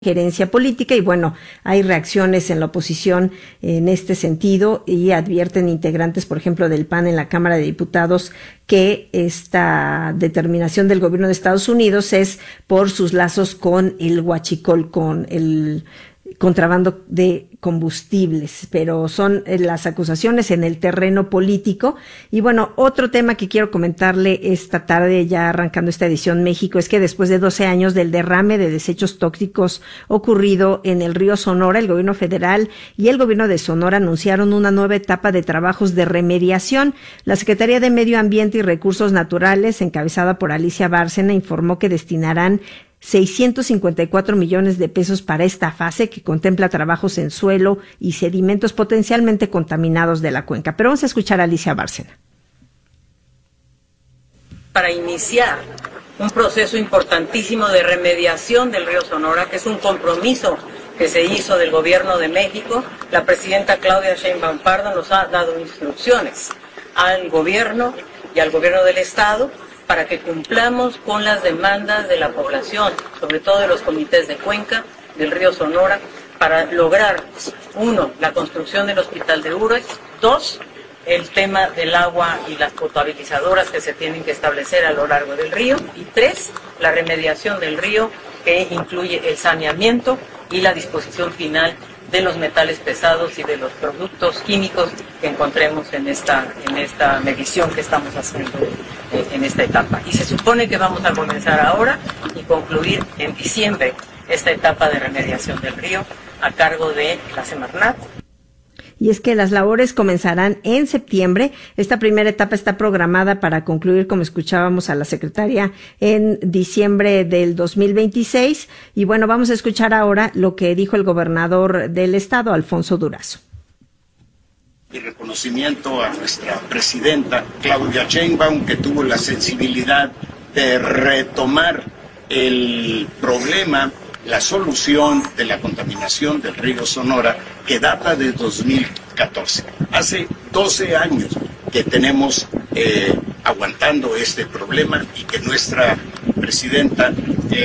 gerencia política y bueno, hay reacciones en la oposición en este sentido y advierten integrantes, por ejemplo, del PAN en la Cámara de Diputados que esta determinación del gobierno de Estados Unidos es por sus lazos con el huachicol, con el contrabando de combustibles, pero son las acusaciones en el terreno político. Y bueno, otro tema que quiero comentarle esta tarde, ya arrancando esta edición México, es que después de 12 años del derrame de desechos tóxicos ocurrido en el río Sonora, el gobierno federal y el gobierno de Sonora anunciaron una nueva etapa de trabajos de remediación. La Secretaría de Medio Ambiente y Recursos Naturales, encabezada por Alicia Bárcena, informó que destinarán 654 millones de pesos para esta fase que contempla trabajos en suelo y sedimentos potencialmente contaminados de la cuenca. Pero vamos a escuchar a Alicia Bárcena. Para iniciar un proceso importantísimo de remediación del río Sonora, que es un compromiso que se hizo del Gobierno de México, la presidenta Claudia Sheinbaum Pardo nos ha dado instrucciones al Gobierno y al Gobierno del Estado para que cumplamos con las demandas de la población, sobre todo de los comités de cuenca del río Sonora, para lograr, 1, la construcción del hospital de Ures, 2, el tema del agua y las potabilizadoras que se tienen que establecer a lo largo del río, y 3, la remediación del río, que incluye el saneamiento y la disposición final de los metales pesados y de los productos químicos que encontremos en esta medición que estamos haciendo en esta etapa. Y se supone que vamos a comenzar ahora y concluir en diciembre esta etapa de remediación del río a cargo de la Semarnat. Y es que las labores comenzarán en septiembre. Esta primera etapa está programada para concluir, como escuchábamos a la secretaria, en diciembre del 2026. Y bueno, vamos a escuchar ahora lo que dijo el gobernador del estado, Alfonso Durazo. Y reconocimiento a nuestra presidenta Claudia Sheinbaum, que tuvo la sensibilidad de retomar el problema, la solución de la contaminación del río Sonora, que data de 2014. Hace 12 años que tenemos aguantando este problema y que nuestra presidenta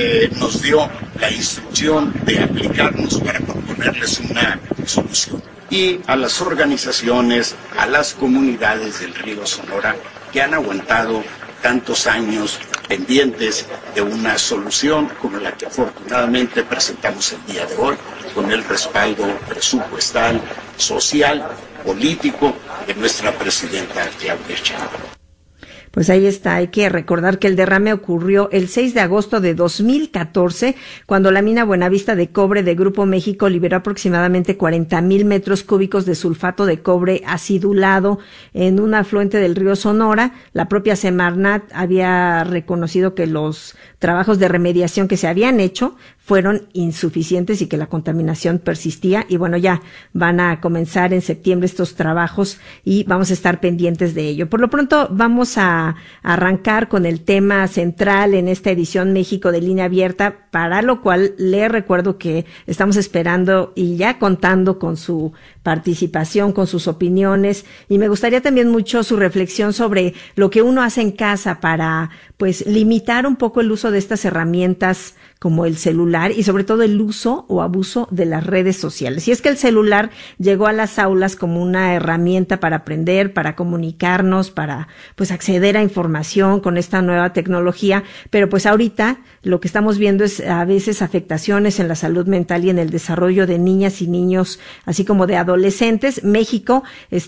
nos dio la instrucción de aplicarnos para proponerles una solución. Y a las organizaciones, a las comunidades del río Sonora que han aguantado tantos años pendientes de una solución como la que afortunadamente presentamos el día de hoy, con el respaldo presupuestal, social, político de nuestra presidenta Claudia Sheinbaum. Pues ahí está, hay que recordar que el derrame ocurrió el 6 de agosto de 2014, cuando la mina Buenavista de cobre de Grupo México liberó aproximadamente 40,000 metros cúbicos de sulfato de cobre acidulado en un afluente del río Sonora. La propia Semarnat había reconocido que los trabajos de remediación que se habían hecho fueron insuficientes y que la contaminación persistía. Y bueno, ya van a comenzar en septiembre estos trabajos y vamos a estar pendientes de ello. Por lo pronto vamos a arrancar con el tema central en esta edición México de Línea Abierta, para lo cual le recuerdo que estamos esperando y ya contando con su participación, con sus opiniones, y me gustaría también mucho su reflexión sobre lo que uno hace en casa para, pues, limitar un poco el uso de estas herramientas como el celular y sobre todo el uso o abuso de las redes sociales. Y es que el celular llegó a las aulas como una herramienta para aprender, para comunicarnos, para pues acceder a información con esta nueva tecnología, pero pues ahorita lo que estamos viendo es a veces afectaciones en la salud mental y en el desarrollo de niñas y niños, así como de adolescentes. México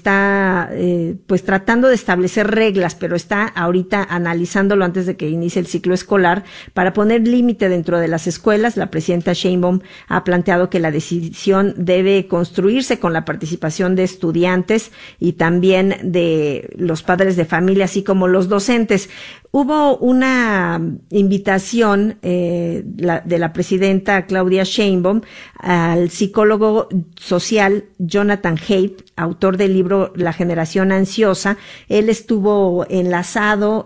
está pues tratando de establecer reglas, pero está ahorita analizándolo antes de que inicie el ciclo escolar para poner límite dentro de las escuelas. La presidenta Sheinbaum ha planteado que la decisión debe construirse con la participación de estudiantes y también de los padres de familia, así como los docentes. Hubo una invitación de la presidenta Claudia Sheinbaum al psicólogo social Jonathan Haidt, autor del libro La generación ansiosa. Él estuvo enlazado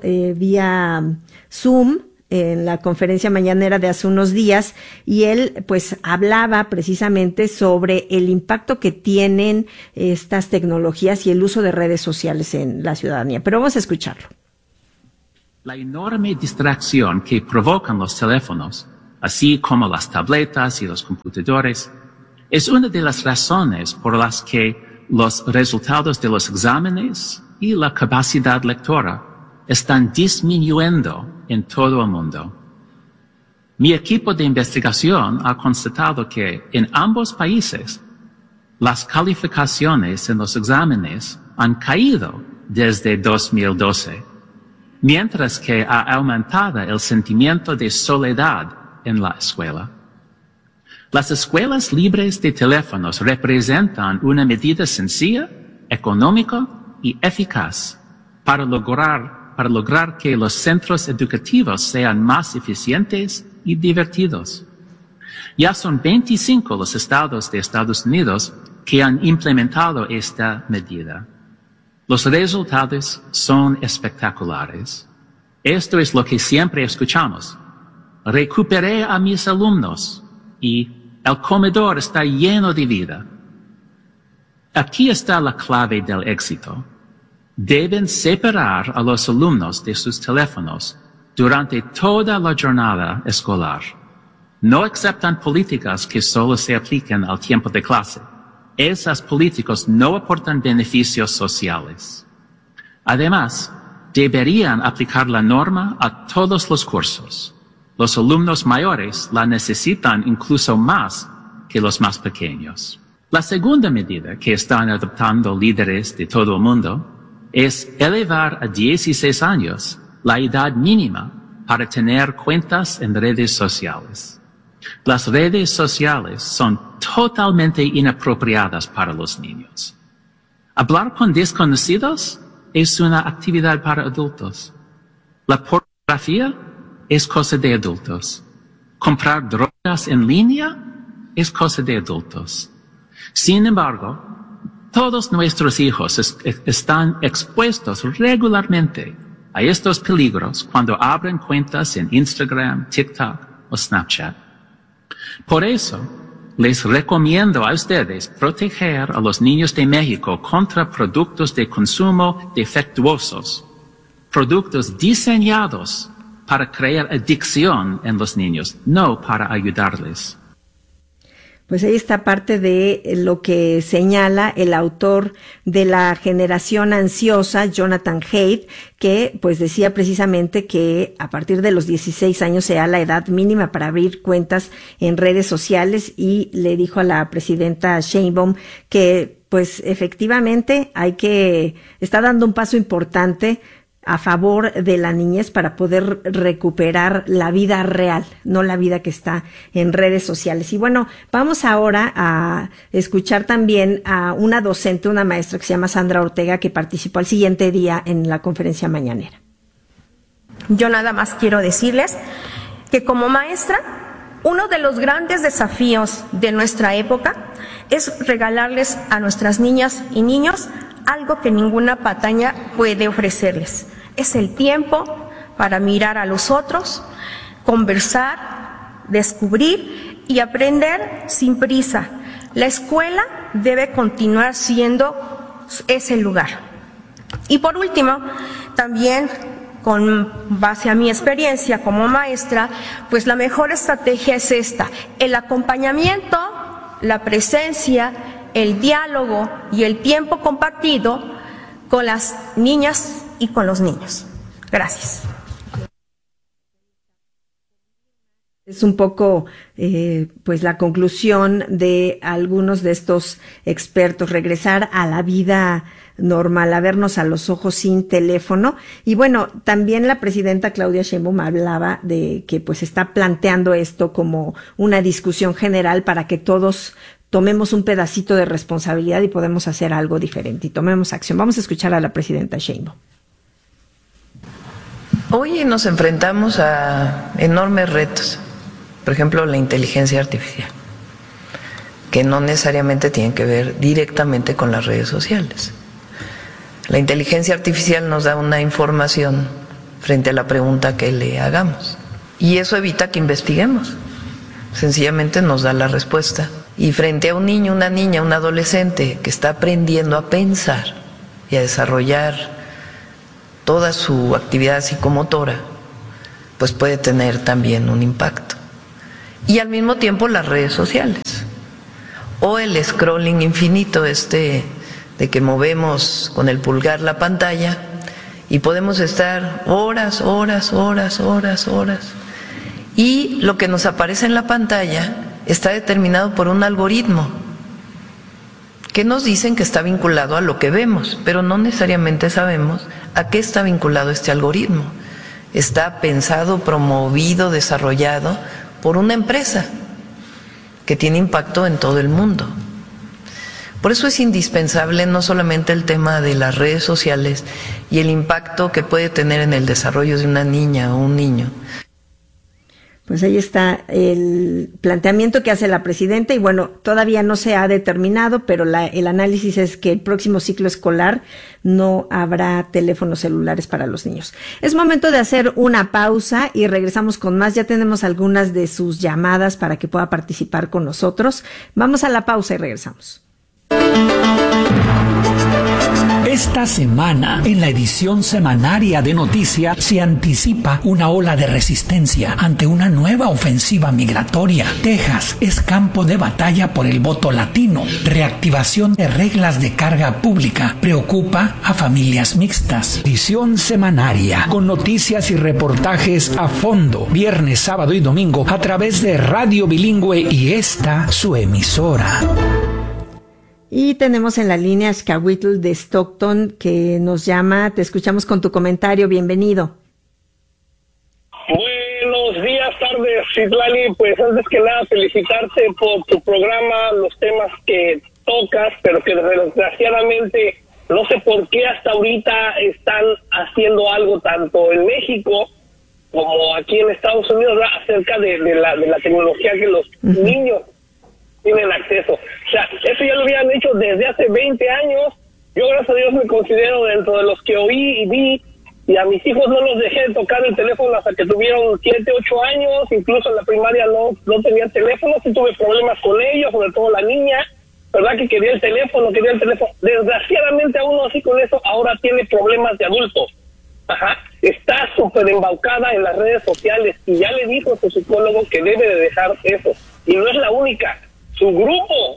vía Zoom en la conferencia mañanera de hace unos días, y él pues hablaba precisamente sobre el impacto que tienen estas tecnologías y el uso de redes sociales en la ciudadanía. Pero vamos a escucharlo. La enorme distracción que provocan los teléfonos así como las tabletas y los computadores, es una de las razones por las que los resultados de los exámenes y la capacidad lectora están disminuyendo en todo el mundo. Mi equipo de investigación ha constatado que en ambos países las calificaciones en los exámenes han caído desde 2012, mientras que ha aumentado el sentimiento de soledad en la escuela. Las escuelas libres de teléfonos representan una medida sencilla, económica y eficaz para lograr que los centros educativos sean más eficientes y divertidos. Ya son 25 los estados de Estados Unidos que han implementado esta medida. Los resultados son espectaculares. Esto es lo que siempre escuchamos. Recuperé a mis alumnos y el comedor está lleno de vida. Aquí está la clave del éxito. Deben separar a los alumnos de sus teléfonos durante toda la jornada escolar. No aceptan políticas que solo se apliquen al tiempo de clase. Esas políticas no aportan beneficios sociales. Además, deberían aplicar la norma a todos los cursos. Los alumnos mayores la necesitan incluso más que los más pequeños. La segunda medida que están adoptando líderes de todo el mundo es elevar a 16 años la edad mínima para tener cuentas en redes sociales. Las redes sociales son totalmente inapropiadas para los niños. Hablar con desconocidos es una actividad para adultos. La pornografía es cosa de adultos. Comprar drogas en línea es cosa de adultos. Sin embargo, todos nuestros hijos están expuestos regularmente a estos peligros cuando abren cuentas en Instagram, TikTok o Snapchat. Por eso, les recomiendo a ustedes proteger a los niños de México contra productos de consumo defectuosos, productos diseñados para crear adicción en los niños, no para ayudarles. Pues ahí está parte de lo que señala el autor de La generación ansiosa, Jonathan Haidt, que pues decía precisamente que a partir de los 16 años sea la edad mínima para abrir cuentas en redes sociales, y le dijo a la presidenta Sheinbaum que pues efectivamente está dando un paso importante a favor de la niñez para poder recuperar la vida real, no la vida que está en redes sociales. Y bueno, vamos ahora a escuchar también a una docente, una maestra que se llama Sandra Ortega, que participó al siguiente día en la conferencia mañanera. Yo nada más quiero decirles que como maestra, uno de los grandes desafíos de nuestra época es regalarles a nuestras niñas y niños algo que ninguna pantalla puede ofrecerles. Es el tiempo para mirar a los otros, conversar, descubrir y aprender sin prisa. La escuela debe continuar siendo ese lugar. Y por último, también con base a mi experiencia como maestra, pues la mejor estrategia es esta: el acompañamiento, la presencia, el diálogo y el tiempo compartido con las niñas y con los niños. Gracias. Es un poco pues la conclusión de algunos de estos expertos: regresar a la vida normal, a vernos a los ojos sin teléfono. Y bueno, también la presidenta Claudia Sheinbaum hablaba de que pues está planteando esto como una discusión general para que todos tomemos un pedacito de responsabilidad y podemos hacer algo diferente y tomemos acción. Vamos a escuchar a la presidenta Sheinbaum. Hoy nos enfrentamos a enormes retos, por ejemplo, la inteligencia artificial, que no necesariamente tiene que ver directamente con las redes sociales. La inteligencia artificial nos da una información frente a la pregunta que le hagamos, y eso evita que investiguemos, sencillamente nos da la respuesta. Y frente a un niño, una niña, un adolescente que está aprendiendo a pensar y a desarrollar toda su actividad psicomotora, pues puede tener también un impacto. y al mismo tiempo las redes sociales o el scrolling infinito de que movemos con el pulgar la pantalla y podemos estar horas y lo que nos aparece en la pantalla está determinado por un algoritmo que nos dicen que está vinculado a lo que vemos, pero no necesariamente sabemos a qué está vinculado este algoritmo. Está pensado, promovido, desarrollado por una empresa que tiene impacto en todo el mundo. Por eso es indispensable no solamente el tema de las redes sociales y el impacto que puede tener en el desarrollo de una niña o un niño. Pues ahí está el planteamiento que hace la presidenta y bueno, todavía no se ha determinado, pero el análisis es que el próximo ciclo escolar no habrá teléfonos celulares para los niños. Es momento de hacer una pausa y regresamos con más. Ya tenemos algunas de sus llamadas para que pueda participar con nosotros. Vamos a la pausa y regresamos. Esta semana, en la edición semanaria de Noticias, se anticipa una ola de resistencia ante una nueva ofensiva migratoria. Texas es campo de batalla por el voto latino. Reactivación de reglas de carga pública preocupa a familias mixtas. Edición semanaria, con noticias y reportajes a fondo, viernes, sábado y domingo, a través de Radio Bilingüe y esta, su emisora. Y tenemos en la línea a Xcahuitl de Stockton que nos llama. Te escuchamos con tu comentario. Bienvenido. Buenos días, tardes, Citlali. Pues antes que nada, felicitarte por tu programa, los temas que tocas, pero que desgraciadamente no sé por qué hasta ahorita están haciendo algo tanto en México como aquí en Estados Unidos, ¿verdad?, acerca de la tecnología que los niños tienen acceso. O sea, eso ya lo habían hecho desde hace 20 años. Yo, gracias a Dios, me considero dentro de los que oí y vi, y a mis hijos no los dejé de tocar el teléfono hasta que tuvieron 7, 8 años, incluso en la primaria no tenían teléfono, sí tuve problemas con ellos, sobre todo la niña, ¿verdad?, que quería el teléfono. Desgraciadamente a uno así con eso ahora tiene problemas de adulto. Está súper embaucada en las redes sociales y ya le dijo a su psicólogo que debe de dejar eso. Y no es la única. Su grupo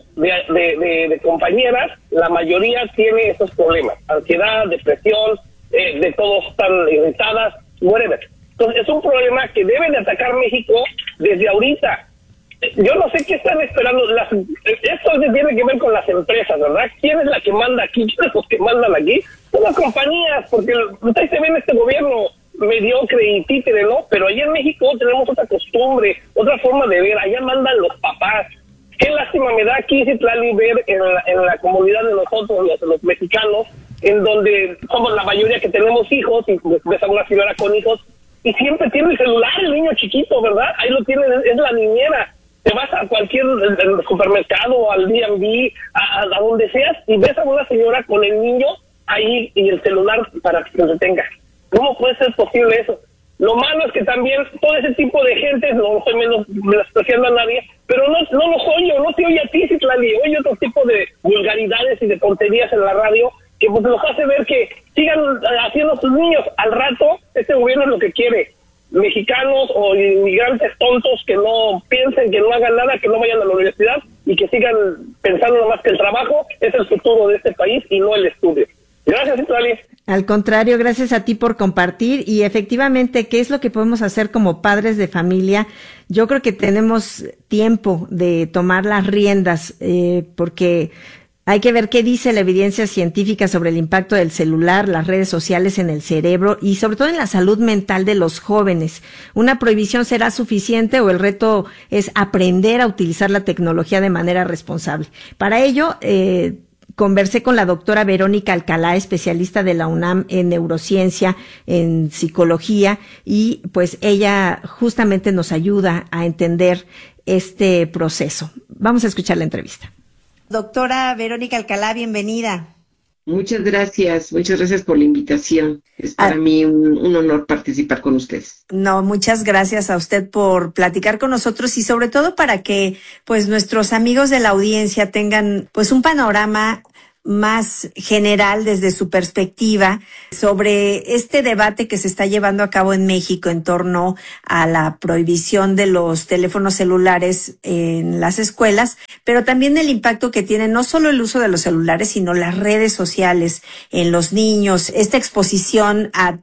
de compañeras, la mayoría tiene esos problemas, ansiedad, depresión, de todos están irritadas, whatever. Entonces es un problema que debe de atacar México desde ahorita. Yo no sé qué están esperando. Esto tiene que ver con las empresas, ¿verdad? ¿Quién es la que manda aquí? ¿Quiénes son los que mandan aquí? Son las compañías, porque ustedes se ven este gobierno mediocre y títere, ¿no? Pero allá en México tenemos otra costumbre, otra forma de ver. Allá mandan los papás. Qué lástima me da aquí, Citlali, ver en la comunidad de nosotros, los mexicanos, en donde somos la mayoría que tenemos hijos, y ves a una señora con hijos, y siempre tiene el celular, el niño chiquito, ¿verdad? Ahí lo tiene, es la niñera. Te vas a cualquier supermercado, al D&B, a donde seas, y ves a una señora con el niño ahí y el celular para que se detenga. ¿Cómo puede ser posible eso? Lo malo es que también todo ese tipo de gente, no estoy menospreciando a nadie, pero no los oyo, no te oye a ti, Citlali, oye otro tipo de vulgaridades y de tonterías en la radio que pues los hace ver que sigan haciendo sus niños. Al rato, este gobierno es lo que quiere. Mexicanos o inmigrantes tontos que no piensen, que no hagan nada, que no vayan a la universidad y que sigan pensando nomás que el trabajo es el futuro de este país y no el estudio. Gracias, Citlali. Al contrario, gracias a ti por compartir. Y efectivamente, ¿qué es lo que podemos hacer como padres de familia? Yo creo que tenemos tiempo de tomar las riendas, porque hay que ver qué dice la evidencia científica sobre el impacto del celular, las redes sociales en el cerebro y sobre todo en la salud mental de los jóvenes. ¿Una prohibición será suficiente o el reto es aprender a utilizar la tecnología de manera responsable? Para ello, conversé con la doctora Verónica Alcalá, especialista de la UNAM en neurociencia, en psicología, y pues ella justamente nos ayuda a entender este proceso. Vamos a escuchar la entrevista. Doctora Verónica Alcalá, bienvenida. Muchas gracias por la invitación. Es para mí un honor participar con ustedes. No, muchas gracias a usted por platicar con nosotros y sobre todo para que pues nuestros amigos de la audiencia tengan pues un panorama más general desde su perspectiva sobre este debate que se está llevando a cabo en México en torno a la prohibición de los teléfonos celulares en las escuelas, pero también el impacto que tiene no solo el uso de los celulares, sino las redes sociales en los niños, esta exposición a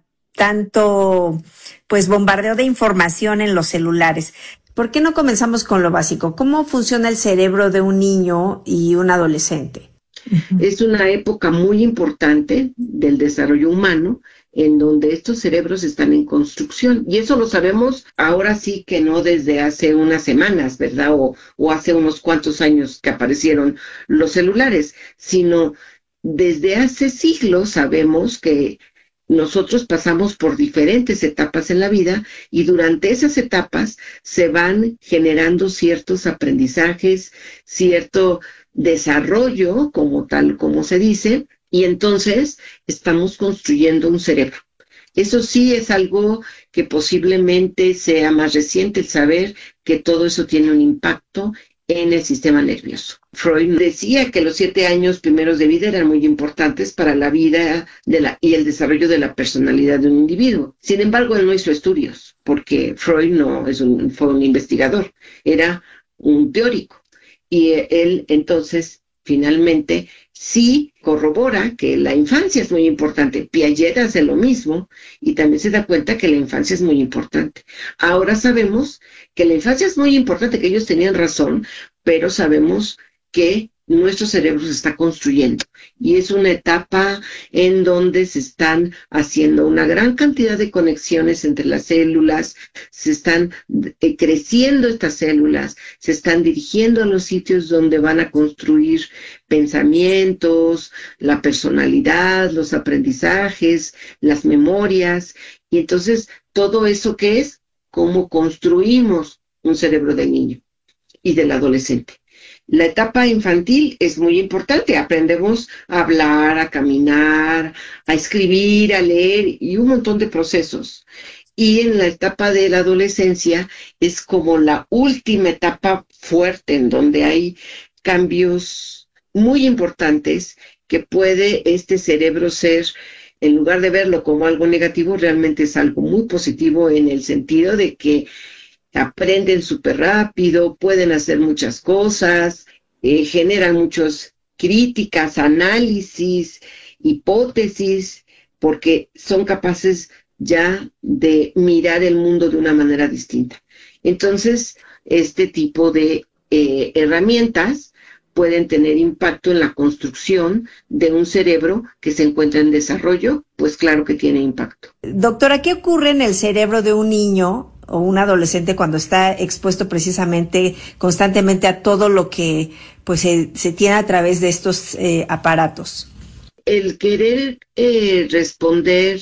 tanto pues bombardeo de información en los celulares. ¿Por qué no comenzamos con lo básico? ¿Cómo funciona el cerebro de un niño y un adolescente? Es una época muy importante del desarrollo humano en donde estos cerebros están en construcción. Y eso lo sabemos ahora sí que no desde hace unas semanas, ¿verdad? O hace unos cuantos años que aparecieron los celulares, sino desde hace siglos sabemos que nosotros pasamos por diferentes etapas en la vida y durante esas etapas se van generando ciertos aprendizajes, cierto desarrollo, como tal como se dice, y entonces estamos construyendo un cerebro. Eso sí es algo que posiblemente sea más reciente, el saber que todo eso tiene un impacto en el sistema nervioso. Freud decía que los 7 años primeros de vida eran muy importantes para la vida y el desarrollo de la personalidad de un individuo. Sin embargo, él no hizo estudios, porque Freud no fue un investigador, era un teórico. Y él entonces finalmente sí corrobora que la infancia es muy importante. Piaget hace lo mismo y también se da cuenta que la infancia es muy importante. Ahora sabemos que la infancia es muy importante, que ellos tenían razón, pero sabemos que nuestro cerebro se está construyendo y es una etapa en donde se están haciendo una gran cantidad de conexiones entre las células, se están creciendo estas células, se están dirigiendo a los sitios donde van a construir pensamientos, la personalidad, los aprendizajes, las memorias, y entonces todo eso que es cómo construimos un cerebro del niño y del adolescente. La etapa infantil es muy importante, aprendemos a hablar, a caminar, a escribir, a leer y un montón de procesos. Y en la etapa de la adolescencia es como la última etapa fuerte en donde hay cambios muy importantes que puede este cerebro ser, en lugar de verlo como algo negativo, realmente es algo muy positivo en el sentido de que aprenden súper rápido, pueden hacer muchas cosas, generan muchas críticas, análisis, hipótesis, porque son capaces ya de mirar el mundo de una manera distinta. Entonces, este tipo de herramientas pueden tener impacto en la construcción de un cerebro que se encuentra en desarrollo, pues claro que tiene impacto. Doctora, ¿qué ocurre en el cerebro de un niño o un adolescente cuando está expuesto precisamente constantemente a todo lo que pues se tiene a través de estos aparatos? El querer responder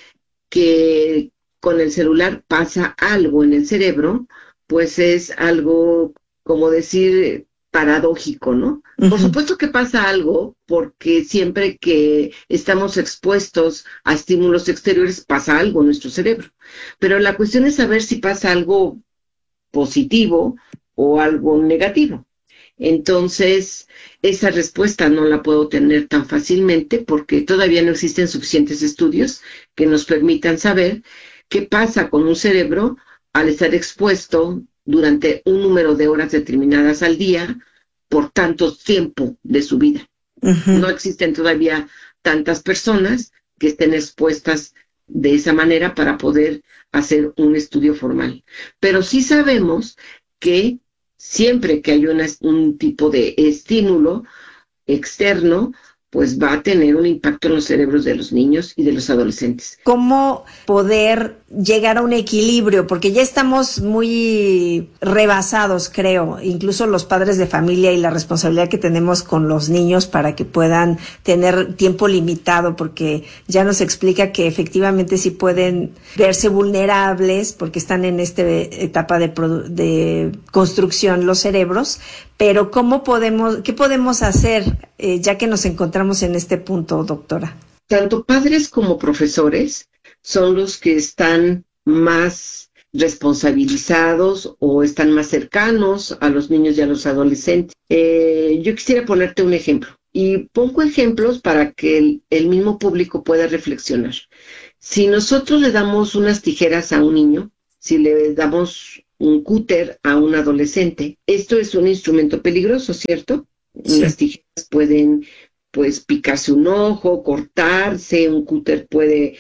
que con el celular pasa algo en el cerebro, pues es algo, como decir, paradójico, ¿no? Uh-huh. Por supuesto que pasa algo, porque siempre que estamos expuestos a estímulos exteriores pasa algo en nuestro cerebro. Pero la cuestión es saber si pasa algo positivo o algo negativo. Entonces, esa respuesta no la puedo tener tan fácilmente porque todavía no existen suficientes estudios que nos permitan saber qué pasa con un cerebro al estar expuesto durante un número de horas determinadas al día por tanto tiempo de su vida. Uh-huh. No existen todavía tantas personas que estén expuestas de esa manera para poder hacer un estudio formal. Pero sí sabemos que siempre que hay un tipo de estímulo externo, pues va a tener un impacto en los cerebros de los niños y de los adolescentes. ¿Cómo poder llegar a un equilibrio? Porque ya estamos muy rebasados, creo, incluso los padres de familia y la responsabilidad que tenemos con los niños para que puedan tener tiempo limitado, porque ya nos explica que efectivamente sí pueden verse vulnerables porque están en esta etapa de construcción los cerebros, pero ¿qué podemos hacer ya que nos encontramos en este punto, doctora? Tanto padres como profesores son los que están más responsabilizados o están más cercanos a los niños y a los adolescentes. Yo quisiera ponerte un ejemplo. Y pongo ejemplos para que el mismo público pueda reflexionar. Si nosotros le damos unas tijeras a un niño, si le damos un cúter a un adolescente, esto es un instrumento peligroso, ¿cierto? Sí. Las tijeras pueden, pues, picarse un ojo, cortarse, un cúter puede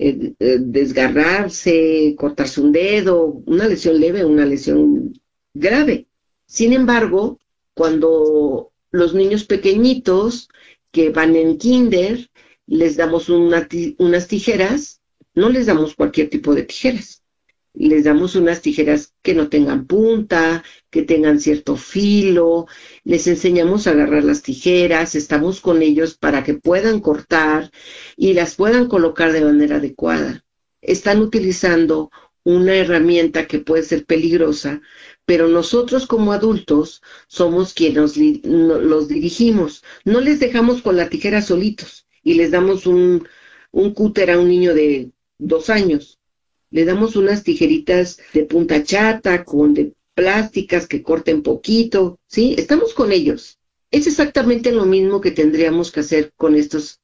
desgarrarse, cortarse un dedo, una lesión leve, una lesión grave. Sin embargo, cuando los niños pequeñitos que van en kinder, les damos unas tijeras, no les damos cualquier tipo de tijeras. Les damos unas tijeras que no tengan punta, que tengan cierto filo, les enseñamos a agarrar las tijeras, estamos con ellos para que puedan cortar y las puedan colocar de manera adecuada. Están utilizando una herramienta que puede ser peligrosa, pero nosotros como adultos somos quienes los dirigimos. No les dejamos con la tijera solitos y les damos un cúter a un niño de 2 años. Le damos unas tijeritas de punta chata, de plásticas que corten poquito, ¿sí? Estamos con ellos. Es exactamente lo mismo que tendríamos que hacer con estos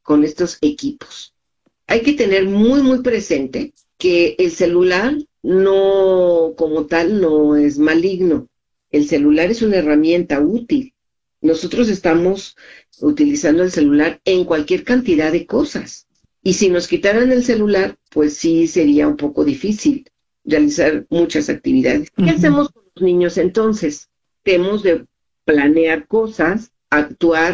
equipos. Hay que tener muy, muy presente que el celular no, como tal, no es maligno. El celular es una herramienta útil. Nosotros estamos utilizando el celular en cualquier cantidad de cosas. Y si nos quitaran el celular, pues sí sería un poco difícil realizar muchas actividades. ¿Qué hacemos con los niños entonces? Tenemos de planear cosas, actuar,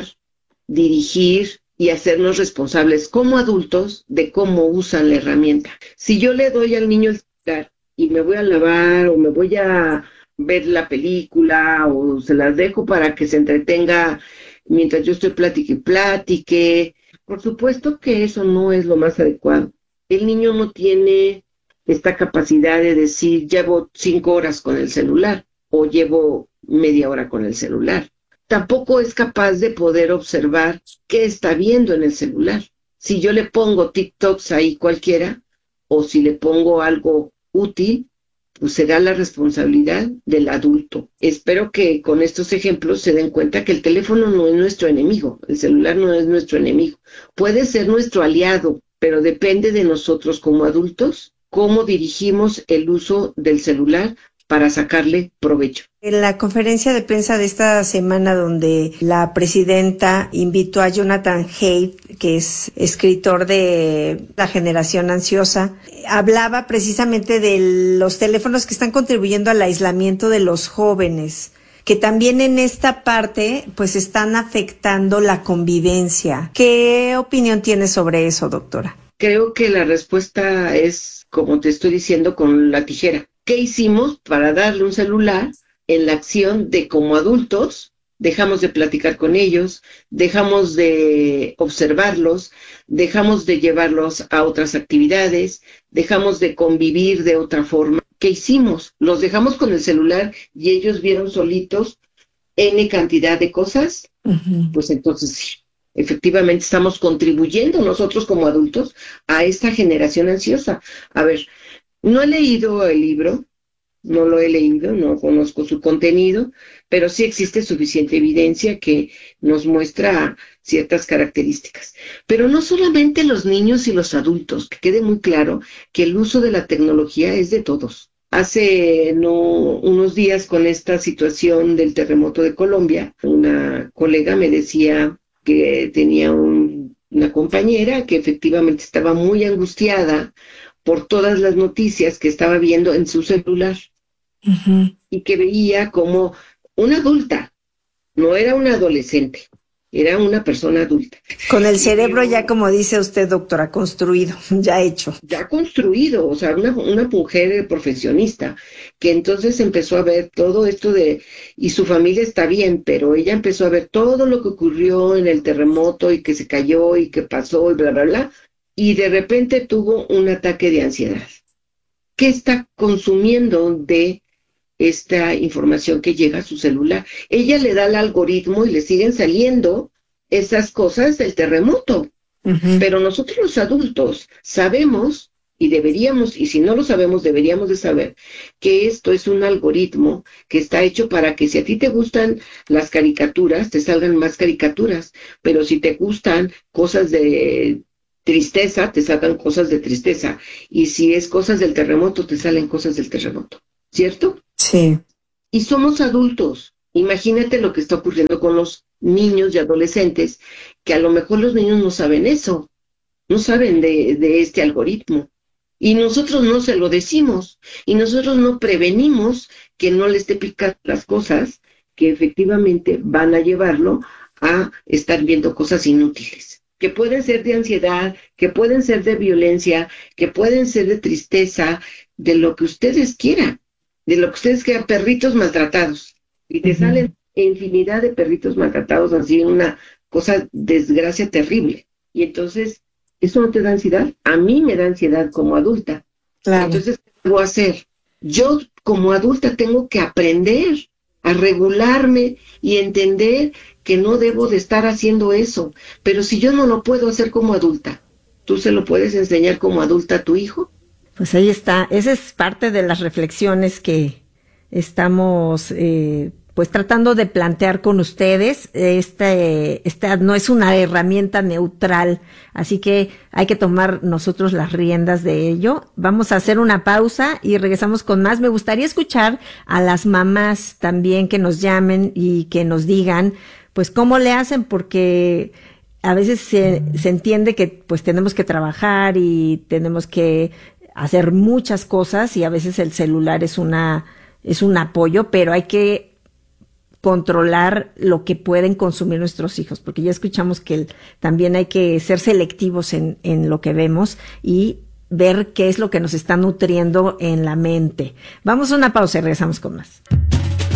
dirigir y hacernos responsables como adultos de cómo usan la herramienta. Si yo le doy al niño el celular y me voy a lavar o me voy a ver la película o se las dejo para que se entretenga mientras yo estoy platique, por supuesto que eso no es lo más adecuado. El niño no tiene esta capacidad de decir, llevo 5 horas con el celular o llevo media hora con el celular. Tampoco es capaz de poder observar qué está viendo en el celular. Si yo le pongo TikToks ahí cualquiera, o si le pongo algo útil, pues será la responsabilidad del adulto. Espero que con estos ejemplos se den cuenta que el teléfono no es nuestro enemigo, el celular no es nuestro enemigo. Puede ser nuestro aliado, pero depende de nosotros como adultos cómo dirigimos el uso del celular para sacarle provecho. En la conferencia de prensa de esta semana, donde la presidenta invitó a Jonathan Haidt, que es escritor de La Generación Ansiosa, hablaba precisamente de los teléfonos que están contribuyendo al aislamiento de los jóvenes, que también en esta parte pues están afectando la convivencia. ¿Qué opinión tiene sobre eso, doctora? Creo que la respuesta es, como te estoy diciendo, con la tijera. ¿Qué hicimos para darle un celular en la acción de como adultos? Dejamos de platicar con ellos, dejamos de observarlos, dejamos de llevarlos a otras actividades, dejamos de convivir de otra forma. ¿Qué hicimos? Los dejamos con el celular y ellos vieron solitos N cantidad de cosas. Pues entonces sí, efectivamente estamos contribuyendo nosotros como adultos a esta generación ansiosa. A ver, no he leído el libro, no lo he leído, no conozco su contenido, pero sí existe suficiente evidencia que nos muestra ciertas características. Pero no solamente los niños y los adultos, que quede muy claro que el uso de la tecnología es de todos. Hace unos días, con esta situación del terremoto de Colombia, una colega me decía que tenía una compañera que efectivamente estaba muy angustiada por todas las noticias que estaba viendo en su celular y que veía como una adulta, no era una adolescente, era una persona adulta. Con el cerebro ya, como dice usted, doctora, construido, ya hecho. Ya construido, o sea, una mujer profesionista, que entonces empezó a ver todo esto y su familia está bien, pero ella empezó a ver todo lo que ocurrió en el terremoto y que se cayó y que pasó y bla, bla, bla. Y de repente tuvo un ataque de ansiedad. ¿Qué está consumiendo de esta información que llega a su celular? Ella le da al algoritmo y le siguen saliendo esas cosas del terremoto. Pero nosotros los adultos sabemos Y deberíamos, y si no lo sabemos, deberíamos de saber que esto es un algoritmo que está hecho para que si a ti te gustan las caricaturas, te salgan más caricaturas, pero si te gustan cosas de tristeza, te salgan cosas de tristeza, y si es cosas del terremoto, te salen cosas del terremoto, ¿cierto? Sí. Y somos adultos. Imagínate lo que está ocurriendo con los niños y adolescentes, que a lo mejor los niños no saben eso, no saben de este algoritmo. Y nosotros no se lo decimos, y nosotros no prevenimos que no le esté picando las cosas que efectivamente van a llevarlo a estar viendo cosas inútiles, que pueden ser de ansiedad, que pueden ser de violencia, que pueden ser de tristeza, de lo que ustedes quieran, perritos maltratados. Y te salen infinidad de perritos maltratados, así una cosa, desgracia terrible. Y entonces, ¿eso no te da ansiedad? A mí me da ansiedad como adulta. Claro. Entonces, ¿qué debo hacer? Yo como adulta tengo que aprender a regularme y entender que no debo de estar haciendo eso. Pero si yo no lo puedo hacer como adulta, ¿tú se lo puedes enseñar como adulta a tu hijo? Pues ahí está. Esa es parte de las reflexiones que estamos pues tratando de plantear con ustedes. Esta no es una herramienta neutral, así que hay que tomar nosotros las riendas de ello. Vamos a hacer una pausa y regresamos con más. Me gustaría escuchar a las mamás también que nos llamen y que nos digan pues cómo le hacen, porque a veces se entiende que pues tenemos que trabajar y tenemos que hacer muchas cosas, y a veces el celular es un apoyo, pero hay que controlar lo que pueden consumir nuestros hijos, porque ya escuchamos que también hay que ser selectivos en lo que vemos y ver qué es lo que nos está nutriendo en la mente. Vamos a una pausa y regresamos con más.